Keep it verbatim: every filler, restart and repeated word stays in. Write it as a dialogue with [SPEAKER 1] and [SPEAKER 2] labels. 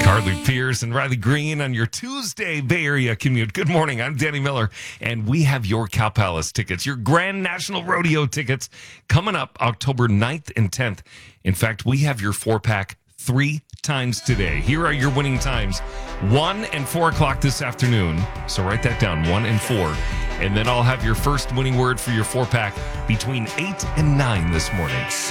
[SPEAKER 1] Carly Pierce and Riley Green on your Tuesday Bay Area commute. Good morning. I'm Danny Miller, and we have your Cow Palace tickets, your Grand National Rodeo tickets, coming up October ninth and tenth. In fact, we have your four-pack three times today. Here are your winning times, one and four o'clock this afternoon. So write that down, one and four. And then I'll have your first winning word for your four-pack between eight and nine this morning.